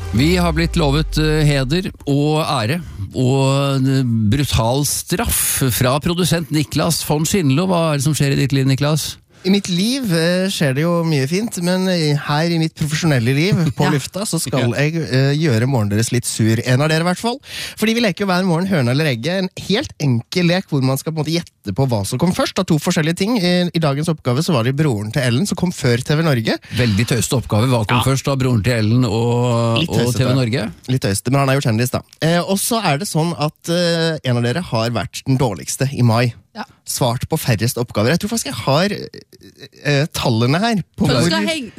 Vi har blitt lovet heder og ære og brutal straff fra produsent Niklas von Schindlo. Hva det som skjer i ditt liv, Niklas? I mitt liv skjer det jo mye fint, men her i mitt profesjonelle liv på lufta så skal jeg gjøre morgenen deres litt sur. En av dere i hvert fall. Fordi vi leker jo hver morgen høna eller egget. En helt enkel lek hvor man skal på en måte gjette på hva som kom først av to forskjellige ting. I dagens oppgave så var det broren til Ellen som kom før TV Norge. Veldig tøyste oppgave. Hva kom først av broren til Ellen og TV Norge? Litt tøyste, men han er jo kjendis da. Og så er det sånn at en av dere har vært den dårligste i mai. Svart på færrest oppgaver. Jeg tror faktisk jeg har tallene her på hvor...